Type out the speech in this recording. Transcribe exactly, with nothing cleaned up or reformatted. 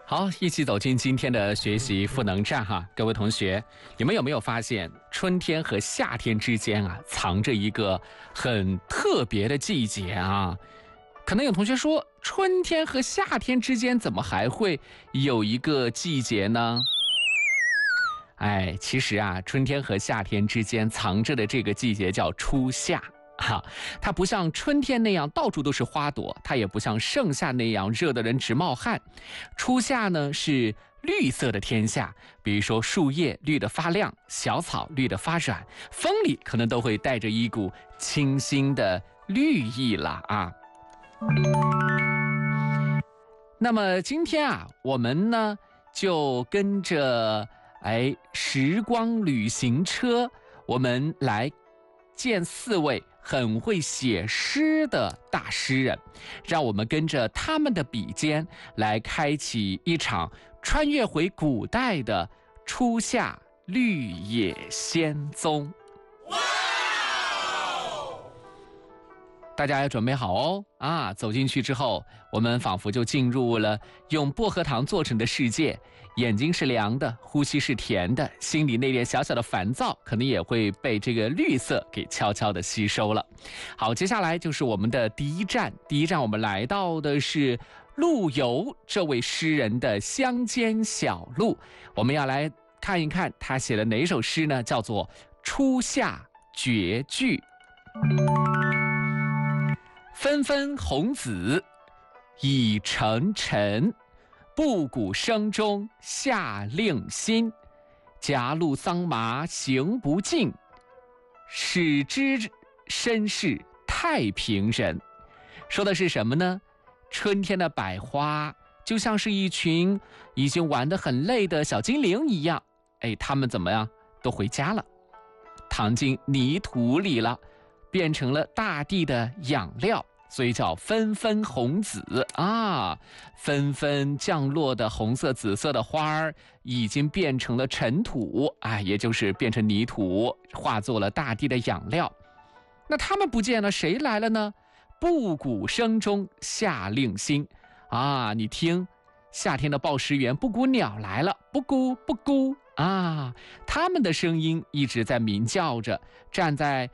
好，一起走进今天的学习赋能站哈，各位同学，你们有没有发现春天和夏天之间啊，藏着一个很特别的季节啊？可能有同学说，春天和夏天之间怎么还会有一个季节呢？哎，其实啊，春天和夏天之间藏着的这个季节叫初夏。哈，它不像春天那样到处都是花朵，它也不像盛夏那样热得人直冒汗。初夏呢是绿色的天下，比如说树叶绿得发亮，小草绿得发软，风里可能都会带着一股清新的绿意了啊。那么今天啊，我们呢就跟着哎时光旅行车，我们来见四位很会写诗的大诗人，让我们跟着他们的笔尖来开启一场穿越回古代的初夏绿野仙踪。大家要准备好哦！啊，走进去之后，我们仿佛就进入了用薄荷糖做成的世界，眼睛是凉的，呼吸是甜的，心里那点小小的烦躁，可能也会被这个绿色给悄悄的吸收了。好，接下来就是我们的第一站，第一站我们来到的是陆游这位诗人的乡间小路，我们要来看一看他写的哪首诗呢？叫做《初夏绝句》。纷纷红紫已成尘，布谷声中夏令新。夹路桑麻行不尽，始知身是太平人。说的是什么呢？春天的百花就像是一群已经玩得很累的小精灵一样，哎，他们怎么样？都回家了，躺进泥土里了，变成了大地的养料，所以叫纷纷红紫啊！纷纷降落的红色、紫色的花儿已经变成了尘土，哎，也就是变成泥土，化作了大地的养料。那他们不见了，谁来了呢？布谷声中夏令新啊！你听，夏天的报时员布谷鸟来了，布谷布谷啊！他们的声音一直在鸣叫着，站在